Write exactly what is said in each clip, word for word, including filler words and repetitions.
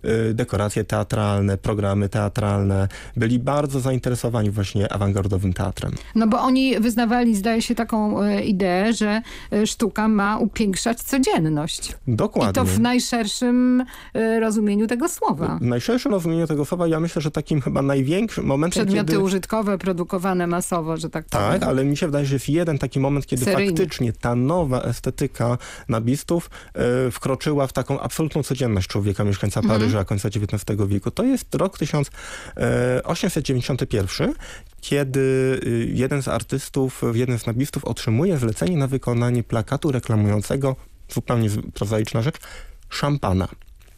dekoracje teatralne, programy teatralne. Byli bardzo zainteresowani właśnie awangardowym teatrem. No bo oni wyznawali, zdaje się, taką e, ideę, że e, sztuka ma upiększać codzienność. Dokładnie. I to w najszerszym e, rozumieniu tego słowa. W najszerszym rozumieniu tego słowa, ja myślę, że takim chyba największym momentem, Przedmioty kiedy... użytkowe, produkowane masowo, że tak powiem. Tak, ale mi się wydaje, że jest jeden taki moment, kiedy Seryjny. faktycznie ta nowa estetyka nabistów e, wkroczyła w taką absolutną codzienność człowieka, mieszkańca Mhm. Paryża końca dziewiętnastego wieku. To jest rok tysiąc osiemset dziewięćdziesiąty pierwszy, kiedy y, jeden z artystów, jeden z nabistów otrzymuje zlecenie na wykonanie plakatu reklamującego, zupełnie z- prozaiczna rzecz, szampana.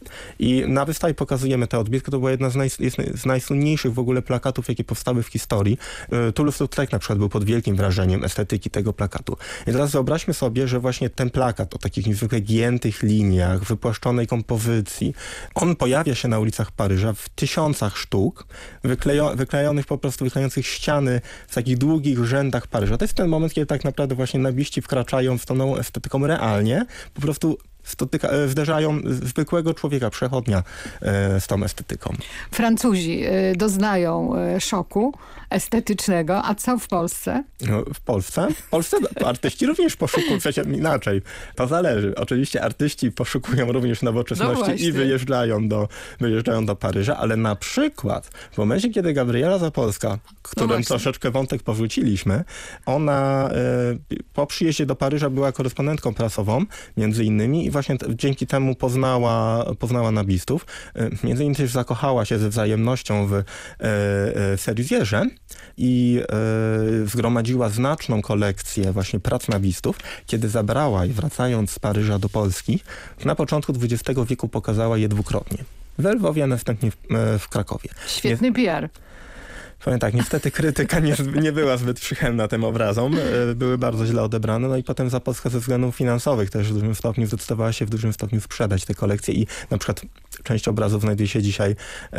I na wystawie pokazujemy tę odbitkę. To była jedna z, naj, jest z najsłynniejszych w ogóle plakatów, jakie powstały w historii. Y, Toulouse-Lautrec na przykład był pod wielkim wrażeniem estetyki tego plakatu. I teraz wyobraźmy sobie, że właśnie ten plakat o takich niezwykle giętych liniach, wypłaszczonej kompozycji, on pojawia się na ulicach Paryża w tysiącach sztuk, wyklejo, wyklejonych po prostu, wyklejających ściany w takich długich rzędach Paryża. To jest ten moment, kiedy tak naprawdę właśnie nabiści wkraczają w tą nową estetyką realnie, po prostu Stotyka, zderzają zwykłego człowieka, przechodnia e, z tą estetyką. Francuzi e, doznają e, szoku estetycznego, a co w Polsce? No, w Polsce? W Polsce artyści również poszukują, przecież inaczej. To zależy. Oczywiście artyści poszukują również nowoczesności No i wyjeżdżają do, wyjeżdżają do Paryża, ale na przykład w momencie, kiedy Gabriela Zapolska, którą właśnie. troszeczkę wątek powróciliśmy, ona e, po przyjeździe do Paryża była korespondentką prasową, między innymi, i właśnie t- dzięki temu poznała, poznała nabistów. E, między innymi też zakochała się ze wzajemnością w e, e, Serizierze i e, zgromadziła znaczną kolekcję właśnie prac nabistów. Kiedy zabrała je, wracając z Paryża do Polski, na początku dwudziestego wieku pokazała je dwukrotnie. W Lwowie, a następnie w, e, w Krakowie. Świetny P R. Powiem tak, niestety krytyka nie, nie była zbyt przychylna tym obrazom. E, Były bardzo źle odebrane. No i potem Zapolska ze względów finansowych też w dużym stopniu zdecydowała się w dużym stopniu sprzedać te kolekcje i na przykład część obrazów znajduje się dzisiaj e, e,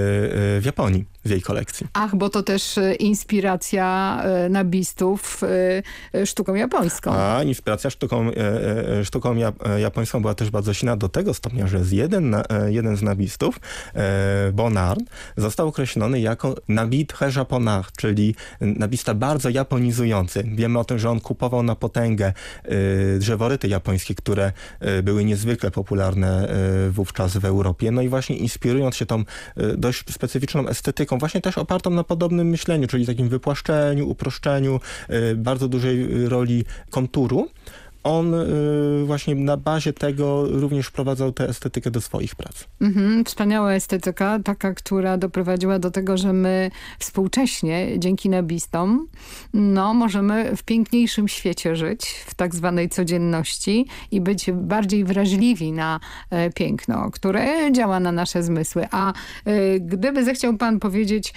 w Japonii, w jej kolekcji. Ach, bo to też e, inspiracja e, nabistów e, e, sztuką japońską. A inspiracja sztuką, e, e, sztuką jap- e, japońską była też bardzo silna do tego stopnia, że z jeden, na, e, jeden z nabistów, e, Bonnard, został określony jako nabit très japonard, czyli nabista bardzo japonizujący. Wiemy o tym, że on kupował na potęgę e, drzeworyty japońskie, które e, były niezwykle popularne e, wówczas w Europie. No i właśnie inspirując się tą e, dość specyficzną estetyką, właśnie też opartą na podobnym myśleniu, czyli takim wypłaszczeniu, uproszczeniu, e, bardzo dużej roli konturu, on y, właśnie na bazie tego również wprowadzał tę estetykę do swoich prac. Mhm, wspaniała estetyka, taka, która doprowadziła do tego, że my współcześnie, dzięki nabistom, no, możemy w piękniejszym świecie żyć, w tak zwanej codzienności i być bardziej wrażliwi na e, piękno, które działa na nasze zmysły. A e, gdyby zechciał pan powiedzieć,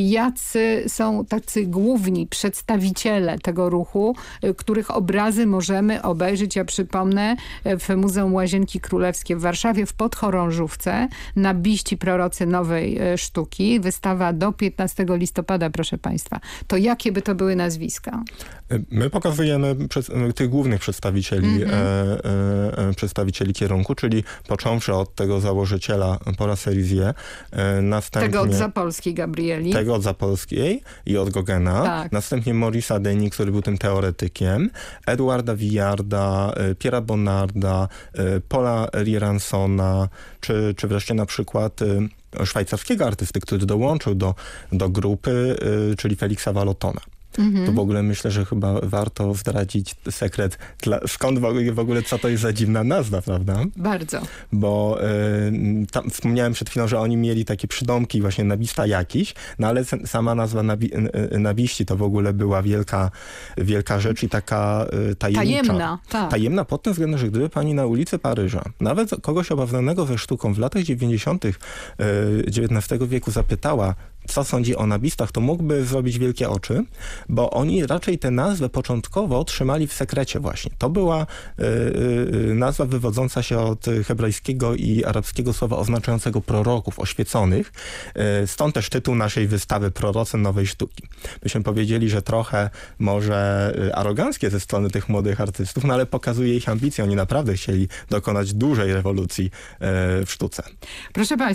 jacy są tacy główni przedstawiciele tego ruchu, e, których obrazy możemy obejrzeć, ja przypomnę, w Muzeum Łazienki Królewskie w Warszawie, w Podchorążówce, nabiści prorocy nowej sztuki. Wystawa do piętnastego listopada, proszę państwa. To jakie by to były nazwiska? My pokazujemy przez, tych głównych przedstawicieli, mm-hmm. e, e, przedstawicieli kierunku, czyli począwszy od tego założyciela Paula Serizier, e, następnie... Tego od Zapolskiej Gabrieli. Tego od Zapolskiej i od Gogena. Tak. Następnie Maurice'a Denis, który był tym teoretykiem. Edwarda Villarda, Pierre'a Bonnarda, Paula Riransona, czy, czy wreszcie na przykład szwajcarskiego artysty, który dołączył do, do grupy, czyli Feliksa Valotona. Mhm. To w ogóle myślę, że chyba warto zdradzić sekret, dla, skąd w ogóle, w ogóle, co to jest za dziwna nazwa, prawda? Bardzo. Bo y, tam wspomniałem przed chwilą, że oni mieli takie przydomki, właśnie nabista jakiś, no ale sama nazwa nabi, y, nabiści to w ogóle była wielka, wielka rzecz i taka y, tajemnicza. Tajemna, tak. Tajemna pod tym względem, że gdyby pani na ulicy Paryża, nawet kogoś obawianego ze sztuką w latach dziewięćdziesiątych dziewiętnastego wieku zapytała, co sądzi o nabistach, to mógłby zrobić wielkie oczy, bo oni raczej tę nazwę początkowo trzymali w sekrecie właśnie. To była y, y, nazwa wywodząca się od hebrajskiego i arabskiego słowa oznaczającego proroków oświeconych. Y, stąd też tytuł naszej wystawy Prorocy Nowej Sztuki. Myśmy powiedzieli, że trochę może aroganckie ze strony tych młodych artystów, no ale pokazuje ich ambicje. Oni naprawdę chcieli dokonać dużej rewolucji y, w sztuce. Proszę państwa,